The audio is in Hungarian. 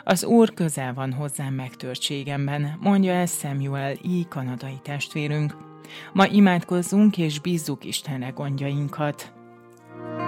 Az Úr közel van hozzám megtörtségemben, mondja el Samuel I. kanadai testvérünk. Ma imádkozzunk és bízzuk Istenre gondjainkat.